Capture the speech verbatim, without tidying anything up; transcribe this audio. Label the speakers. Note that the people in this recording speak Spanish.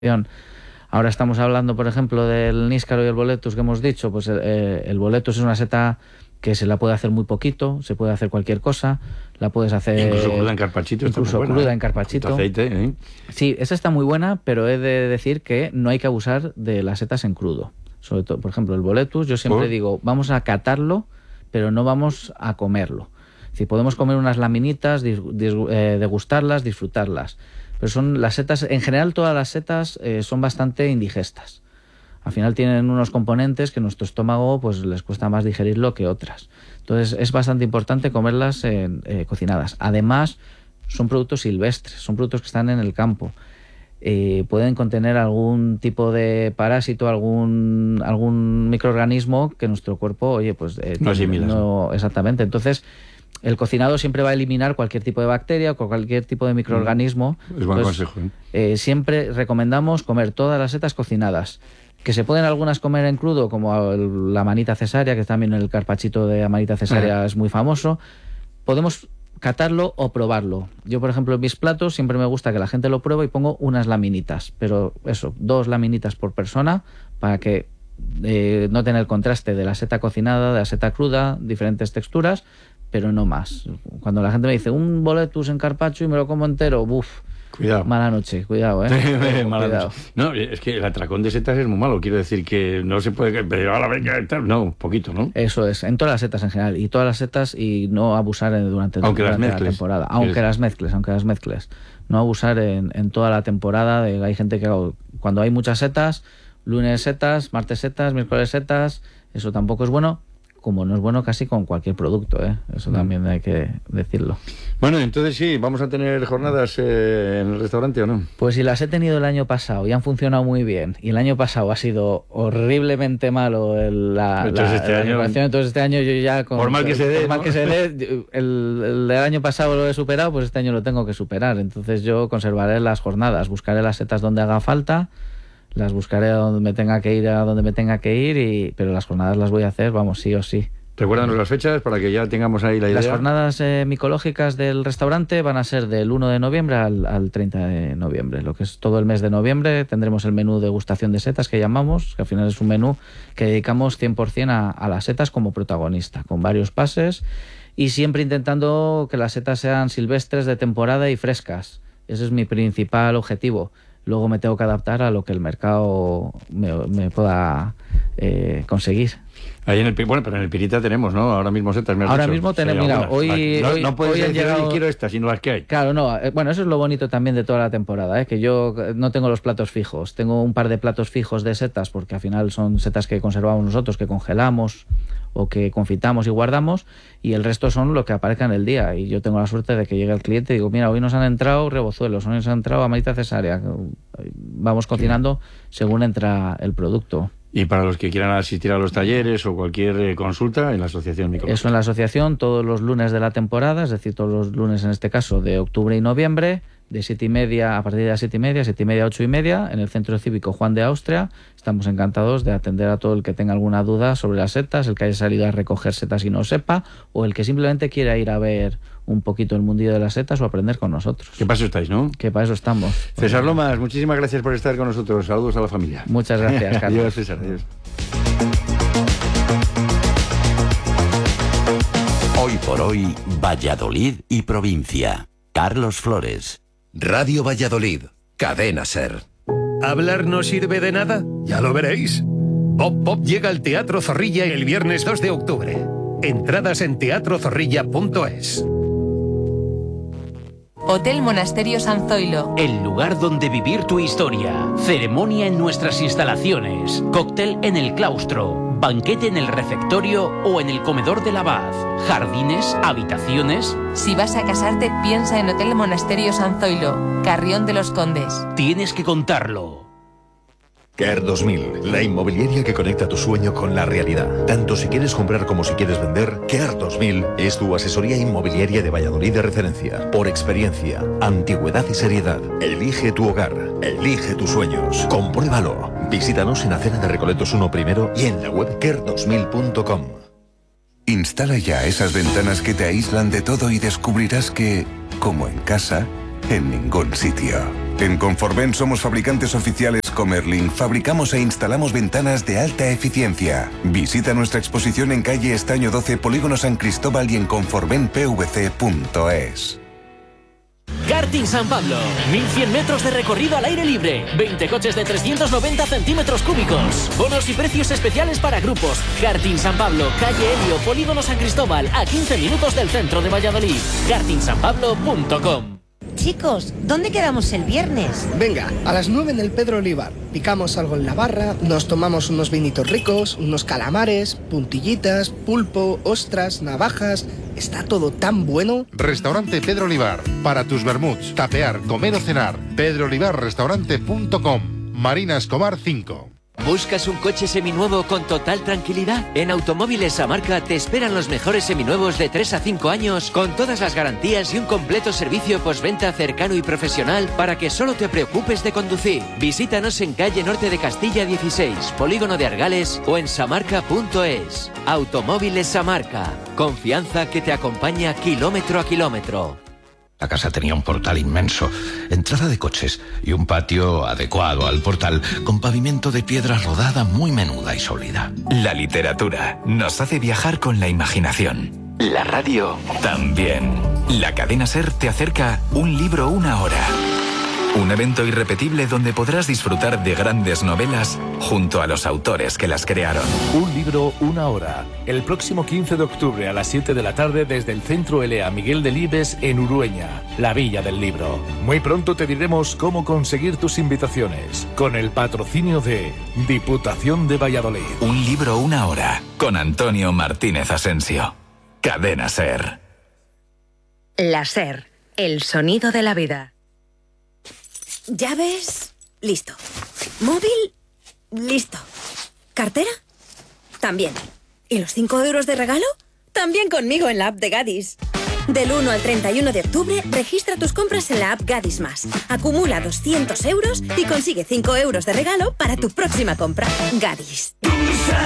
Speaker 1: Ahora estamos hablando, por ejemplo, del níscaro y el boletus que hemos dicho. Pues eh, el boletus es una seta que se la puede hacer muy poquito, se puede hacer cualquier cosa, la puedes hacer...
Speaker 2: Incluso cruda en carpachito.
Speaker 1: Incluso
Speaker 2: buena,
Speaker 1: cruda
Speaker 2: ¿eh?
Speaker 1: en carpachito.
Speaker 2: Aceite, ¿eh?
Speaker 1: Sí, esa está muy buena, pero he de decir que no hay que abusar de las setas en crudo. Sobre todo, por ejemplo, el boletus, yo siempre
Speaker 2: ¿Por?
Speaker 1: digo, vamos a catarlo, pero no vamos a comerlo. Si podemos comer unas laminitas, dis, dis, eh, degustarlas, disfrutarlas. Pero son las setas, en general todas las setas eh, son bastante indigestas. Al final tienen unos componentes que nuestro estómago pues les cuesta más digerirlo que otras. Entonces es bastante importante comerlas en, eh, cocinadas. Además, son productos silvestres, son productos que están en el campo. Eh, pueden contener algún tipo de parásito, algún algún microorganismo que nuestro cuerpo, oye, pues eh,
Speaker 2: no asimila.
Speaker 1: No, exactamente. Entonces, el cocinado siempre va a eliminar cualquier tipo de bacteria o cualquier tipo de microorganismo.
Speaker 2: Es buen
Speaker 1: pues,
Speaker 2: consejo. ¿eh?
Speaker 1: Eh, siempre recomendamos comer todas las setas cocinadas. Que se pueden algunas comer en crudo, como el, la manita cesárea, que también el carpachito de manita cesárea ah. es muy famoso. Podemos catarlo o probarlo. Yo, por ejemplo, en mis platos siempre me gusta que la gente lo pruebe y pongo unas laminitas. Pero eso, dos laminitas por persona para que eh, noten el contraste de la seta cocinada, de la seta cruda, diferentes texturas, pero no más. Cuando la gente me dice un boletus en carpaccio y me lo como entero, ¡buf!
Speaker 2: Cuidado.
Speaker 1: Mala noche, cuidado, ¿eh?
Speaker 2: Mala
Speaker 1: cuidado.
Speaker 2: Noche. No, es que el atracón de setas es muy malo. Quiero decir que no se puede... Pero a la vez no, poquito, ¿no?
Speaker 1: Eso es, en todas las setas en general. Y todas las setas y no abusar durante,
Speaker 2: aunque
Speaker 1: durante
Speaker 2: las
Speaker 1: la temporada. Aunque ¿Quieres? las mezcles, aunque las mezcles. No abusar en, en toda la temporada. De, hay gente que cuando hay muchas setas, lunes setas, martes setas, miércoles setas, eso tampoco es bueno. Como no es bueno casi con cualquier producto, ¿eh? Eso también hay que decirlo.
Speaker 2: Bueno, entonces sí, ¿vamos a tener jornadas eh, en el restaurante o no?
Speaker 1: Pues si las he tenido el año pasado y han funcionado muy bien, y el año pasado ha sido horriblemente malo el, la,
Speaker 2: entonces,
Speaker 1: la,
Speaker 2: este
Speaker 1: la
Speaker 2: año,
Speaker 1: animación, entonces este año yo ya... Con,
Speaker 2: por mal que se dé,
Speaker 1: por mal
Speaker 2: ¿no?
Speaker 1: que se dé, el, el del año pasado lo he superado, pues este año lo tengo que superar. Entonces yo conservaré las jornadas, buscaré las setas donde haga falta, las buscaré a donde me tenga que ir, a donde me tenga que ir, y, pero las jornadas las voy a hacer, vamos, sí o sí.
Speaker 2: Recuérdanos las fechas para que ya tengamos ahí la idea.
Speaker 1: Las jornadas eh, micológicas del restaurante van a ser del uno de noviembre al, al treinta de noviembre. Lo que es todo el mes de noviembre tendremos el menú degustación de setas que llamamos, que al final es un menú que dedicamos cien por ciento a, a las setas como protagonista, con varios pases y siempre intentando que las setas sean silvestres, de temporada y frescas. Ese es mi principal objetivo. Luego me tengo que adaptar a lo que el mercado me, me pueda eh, conseguir.
Speaker 2: Ahí en el bueno, pero en el Pirita tenemos, ¿no? Ahora mismo setas. Me has
Speaker 1: Ahora
Speaker 2: dicho.
Speaker 1: mismo tenemos, mira, hoy
Speaker 2: no,
Speaker 1: hoy
Speaker 2: no puedes
Speaker 1: hoy
Speaker 2: decir
Speaker 1: llegado...
Speaker 2: quiero estas, sino las que hay.
Speaker 1: Claro, no. Eh, bueno, eso es lo bonito también de toda la temporada, ¿eh? Que yo no tengo los platos fijos. Tengo un par de platos fijos de setas, porque al final son setas que conservamos nosotros, que congelamos o que confitamos y guardamos, y el resto son lo que aparezca en el día. Y yo tengo la suerte de que llegue el cliente y digo, mira, hoy nos han entrado rebozuelos, hoy nos han entrado amanita cesárea. Vamos cocinando según entra el producto.
Speaker 2: Y para los que quieran asistir a los talleres o cualquier eh, consulta, en la Asociación Micológica.
Speaker 1: Eso en la asociación, todos los lunes de la temporada, es decir, todos los lunes en este caso de octubre y noviembre, de siete y media, a partir de las siete y media, siete y media a ocho y media, en el Centro Cívico Juan de Austria. Estamos encantados de atender a todo el que tenga alguna duda sobre las setas, el que haya salido a recoger setas y no sepa, o el que simplemente quiera ir a ver un poquito el mundillo de las setas o aprender con nosotros.
Speaker 2: Que para eso estáis, ¿no?
Speaker 1: Que para eso estamos.
Speaker 2: César Lomas, muchísimas gracias por estar con nosotros. Saludos a la familia.
Speaker 1: Muchas gracias, Carlos.
Speaker 2: Adiós, César. Adiós.
Speaker 3: Hoy por hoy, Valladolid y provincia. Carlos Flores.
Speaker 4: Radio Valladolid, Cadena SER.
Speaker 5: ¿Hablar no sirve de nada? Ya lo veréis. Pop Pop llega al Teatro Zorrilla el viernes dos de octubre. Entradas en teatro zorrilla punto es.
Speaker 6: Hotel Monasterio San Zoilo.
Speaker 7: El lugar donde vivir tu historia. Ceremonia en nuestras instalaciones. Cóctel en el claustro. Banquete en el refectorio o en el comedor del abad. Jardines, habitaciones.
Speaker 6: Si vas a casarte, piensa en Hotel Monasterio San Zoilo, Carrión de los Condes.
Speaker 7: Tienes que contarlo.
Speaker 4: Care dos mil, la inmobiliaria que conecta tu sueño con la realidad. Tanto si quieres comprar como si quieres vender, Care dos mil es tu asesoría inmobiliaria de Valladolid de referencia. Por experiencia, antigüedad y seriedad. Elige tu hogar, elige tus sueños. Compruébalo. Visítanos en Acera de Recoletos uno primero y en la web care dos mil punto com.
Speaker 8: Instala ya esas ventanas que te aíslan de todo y descubrirás que, como en casa, en ningún sitio. En Conforven somos fabricantes oficiales Comerlin. Fabricamos e instalamos ventanas de alta eficiencia. Visita nuestra exposición en calle Estaño doce, Polígono San Cristóbal y en conforven p v c punto es.
Speaker 9: Karting San Pablo. mil cien metros de recorrido al aire libre. veinte coches de trescientos noventa centímetros cúbicos. Bonos y precios especiales para grupos. Karting San Pablo, calle Helio, Polígono San Cristóbal, a quince minutos del centro de Valladolid. karting san pablo punto com.
Speaker 10: Chicos, ¿dónde quedamos el viernes?
Speaker 11: Venga, a las nueve en el Pedro Olivar. Picamos algo en la barra, nos tomamos unos vinitos ricos, unos calamares, puntillitas, pulpo, ostras, navajas... Está todo tan bueno.
Speaker 12: Restaurante Pedro Olivar. Para tus vermuts, tapear, comer o cenar. pedro olivar restaurante punto com. Marina Escobar cinco.
Speaker 13: ¿Buscas un coche seminuevo con total tranquilidad? En Automóviles Samarca te esperan los mejores seminuevos de tres a cinco años con todas las garantías y un completo servicio postventa cercano y profesional para que solo te preocupes de conducir. Visítanos en calle Norte de Castilla dieciséis, Polígono de Argales o en samarca punto es. Automóviles Samarca. Confianza que te acompaña kilómetro a kilómetro.
Speaker 14: La casa tenía un portal inmenso, entrada de coches y un patio adecuado al portal, con pavimento de piedra rodada muy menuda y sólida.
Speaker 15: La literatura nos hace viajar con la imaginación. La radio también. La cadena SER te acerca Un libro, una hora. Un evento irrepetible donde podrás disfrutar de grandes novelas junto a los autores que las crearon.
Speaker 16: Un libro, una hora. El próximo quince de octubre a las siete de la tarde desde el Centro L A Miguel Delibes en Urueña, la Villa del Libro. Muy pronto te diremos cómo conseguir tus invitaciones, con el patrocinio de Diputación de Valladolid.
Speaker 15: Un libro, una hora, con Antonio Martínez Asensio. Cadena SER.
Speaker 17: La SER, el sonido de la vida.
Speaker 18: Llaves, listo. Móvil, listo. ¿Cartera? También. ¿Y los cinco euros de regalo? También conmigo en la app de Gadis. Del uno al treinta y uno de octubre, registra tus compras en la app Gadis Más. Acumula doscientos euros y consigue cinco euros de regalo para tu próxima compra. Gadis.